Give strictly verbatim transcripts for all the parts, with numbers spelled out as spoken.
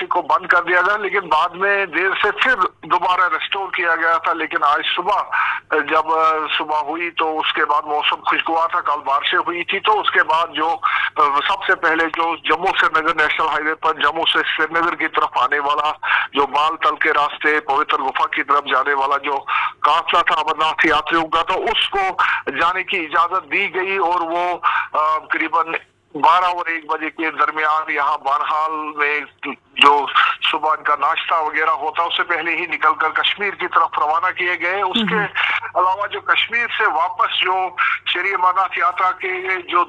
Traffic को बंद कर दिया गया, लेकिन बाद में देर से फिर दोबारा रिस्टोर किया गया था। लेकिन आज सुबह जब सुबह हुई तो उसके बाद मौसम खुशगवार था, कल बारिशें हुई थी, तो उसके बाद जो सबसे पहले जो जम्मू श्रीनगर नेशनल हाईवे पर जम्मू से श्रीनगर की तरफ आने वाला जो बालतल के रास्ते पवित्र गुफा की तरफ जाने वाला जो काफिला था अमरनाथ यात्रियों का, तो उसको जाने की इजाजत दी गई और वो करीबन बारह और एक बजे के दरमियान यहाँ बानहाल में जो सुबह का नाश्ता वगैरह होता उससे पहले ही निकलकर कश्मीर की तरफ रवाना किए गए। उसके अलावा जो कश्मीर से वापस जो श्री अमरनाथ यात्रा के जो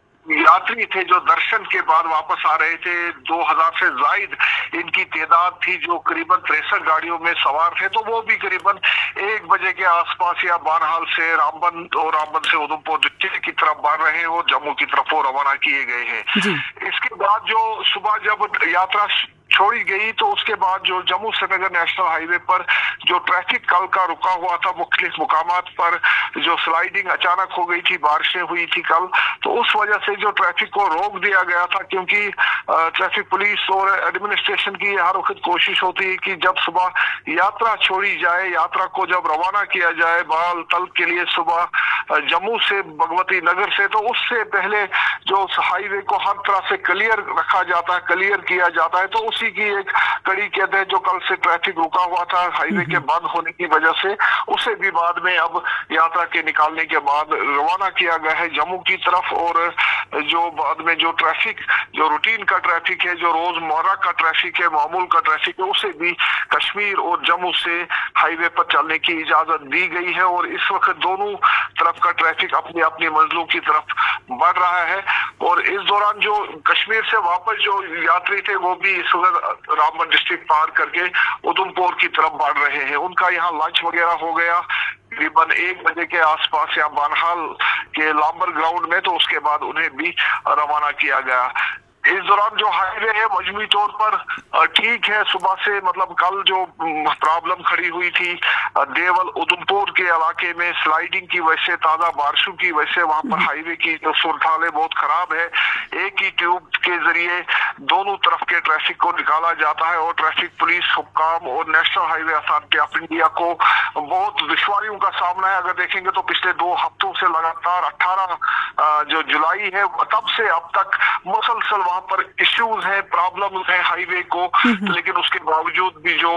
यात्री थे जो दर्शन के बाद वापस आ रहे थे, दो हजार से जायद इनकी तादाद थी जो करीबन तिरसठ गाड़ियों में सवार थे, तो वो भी करीबन एक बजे के आसपास या बानहाल से रामबन और रामबन से उधमपुर की तरफ बढ़ रहे हैं और जम्मू की तरफ वो रवाना किए गए हैं। इसके बाद जो सुबह जब यात्रा छोड़ी गई तो उसके बाद जो जम्मू श्रीनगर नेशनल हाईवे पर जो ट्रैफिक कल का रुका हुआ था, मुख्तलिफ मुकामात पर जो स्लाइडिंग अचानक हो गई थी, बारिशें हुई थी कल, तो उस वजह से जो ट्रैफिक को रोक दिया गया था, क्योंकि ट्रैफिक पुलिस और एडमिनिस्ट्रेशन की हर वक्त कोशिश होती है कि जब सुबह यात्रा छोड़ी जाए, यात्रा को जब रवाना किया जाए बाल तल के लिए सुबह जम्मू से भगवती नगर से, तो उससे पहले जो हाईवे को हर तरह से क्लियर रखा जाता है, क्लियर किया जाता है। तो उसी की एक कड़ी कहते हैं जो कल से ट्रैफिक रुका हुआ था हाईवे के बंद होने की वजह से, उसे भी बाद में अब यात्रा के निकालने के बाद रवाना किया गया है जम्मू की तरफ। और जो बाद में जो ट्रैफिक जो रूटीन का ट्रैफिक है, जो रोजमर्रा का ट्रैफिक है, मामूल का ट्रैफिक है, उसे भी कश्मीर और जम्मू से हाईवे पर चलने की इजाजत दी गई है। और इस वक्त दोनों तरफ का ट्रैफिक अपनी अपनी मंजिलों की तरफ बढ़ रहा है। और इस दौरान जो कश्मीर से वापस जो यात्री थे वो भी इस वक्त रामबन डिस्ट्रिक्ट पार करके उधमपुर की तरफ बढ़ रहे हैं। उनका यहाँ लंच वगैरह हो गया तकरीबन एक बजे के आसपास या बानहाल के लांबर ग्राउंड में, तो उसके बाद उन्हें भी रवाना किया गया। इस दौरान जो हाईवे है मजमूई तौर पर ठीक है, सुबह से मतलब कल जो प्रॉब्लम खड़ी हुई थी देवल उधमपुर के इलाके में स्लाइडिंग की वजह से, ताजा बारिशों की वजह से वहां पर हाईवे की जो सूरत हाल है बहुत खराब है। एक ही ट्यूब के जरिए दोनों तरफ के ट्रैफिक को निकाला जाता है और ट्रैफिक पुलिस हुक्काम और national highway authority of India को बहुत दुश्वारियों का सामना है। अगर देखेंगे तो पिछले दो हफ्तों से लगातार अठारह जो जुलाई है तब से अब तक मुसलसल वहां पर इश्यूज हैं, प्रॉब्लम है हाईवे को, लेकिन उसके बावजूद भी जो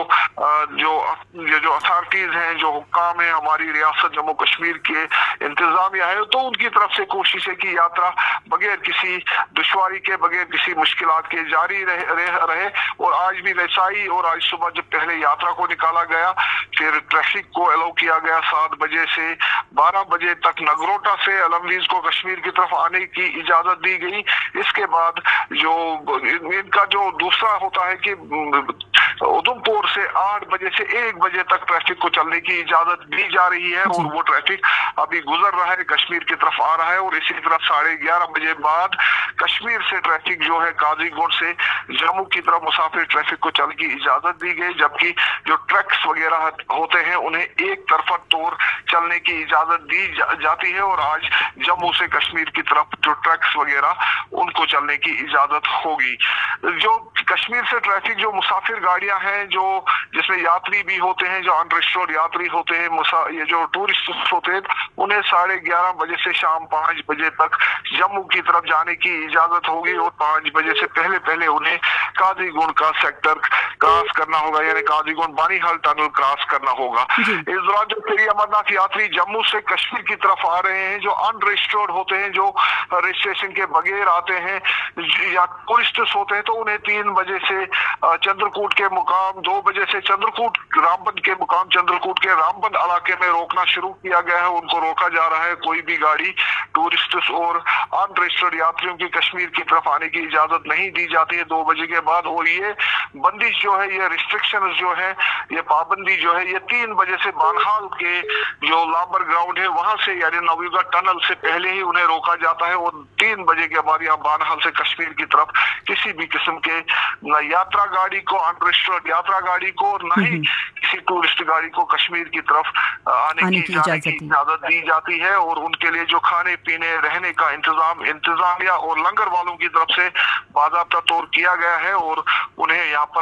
जो ये जो अथॉरिटीज हैं, जो हुक्काम है हमारी रियासत जम्मू कश्मीर के इंतजामिया है, तो उनकी तरफ से कोशिश है कि यात्रा बगैर किसी दुश्वारी के, बगैर किसी मुश्किलात के जारी रहे, रहे, रहे। और आज भी वैसा ही। और आज सुबह जब पहले यात्रा को निकाला गया, फिर ट्रैफिक को अलाउ किया गया सात बजे से बारह बजे तक नगरोटा से अलमवीज को कश्मीर की तरफ आने की इजाजत दी गई। इसके बाद जो इनका जो दूसरा होता है कि उधमपुर से आठ बजे से एक बजे तक ट्रैफिक को चलने की इजाजत दी जा रही है और वो ट्रैफिक अभी गुजर रहा है, कश्मीर की तरफ आ रहा है। और इसी तरह साढ़े ग्यारह बजे बाद कश्मीर से ट्रैफिक जो है काजीगुंड से जम्मू की तरफ मुसाफिर ट्रैफिक को चलने की इजाजत दी गई, जबकि जो ट्रक्स वगैरह होते हैं उन्हें एक तरफा तौर चलने की इजाजत दी जा, जाती है। और आज जम्मू से कश्मीर की तरफ जो ट्रक्स वगैरह उनको चलने की इजाजत होगी। जो कश्मीर से ट्रैफिक जो मुसाफिर गाड़ियां हैं जो जिसमें यात्री भी होते हैं, जो अनरजिस्टर्ड यात्री होते हैं, ये जो टूरिस्ट होते हैं, उन्हें साढ़े ग्यारह बजे से शाम पाँच बजे तक जम्मू की तरफ जाने की इजाजत होगी। और पाँच बजे से पहले पहले उन्हें काजीगुंड का सेक्टर क्रॉस करना होगा, यानी काजीगुंड बानीहाल टनल क्रॉस करना होगा। इस दौरान जो श्री अमरनाथ यात्री जम्मू से कश्मीर की तरफ आ रहे हैं, जो अनरजिस्टर्ड होते हैं, जो रजिस्ट्रेशन के बगैर आते हैं या टूरिस्ट होते हैं, तो उन्हें तीन बजे से चंद्रकूट के मुकाम, दो बजे से चंद्रकूट रामबन के मुकाम चंद्रकूट के रामबन इलाके में रोकना शुरू किया गया है। उनको रोका जा रहा है, कोई भी गाड़ी टूरिस्ट और अनरजिस्टर्ड यात्रियों की कश्मीर की तरफ आने की इजाजत नहीं दी जाती है दो बजे के बाद। और ये बंदिश जो है, ये रिस्ट्रिक्शन जो है, ये पाबंदी जो है, ये तीन बजे से बानहाल के जो लांबर ग्राउंड है वहां से यानी नवयुगा टनल से पहले ही उन्हें रोका जाता है। और तीन बजे के बाद यहाँ बानहाल से कश्मीर की तरफ किसी भी किस्म के न यात्रा गाड़ी को, अनरजिस्टर्ड यात्रा गाड़ी को, और न ही किसी टूरिस्ट गाड़ी को कश्मीर की तरफ आने, आने की जाने की इजाजत दी जाती है। और उनके लिए जो खाने पीने रहने का इंतजाम इंतजामिया और लंगर वालों की तरफ से बाज़ाब्ता तौर किया गया है और उन्हें यहाँ पर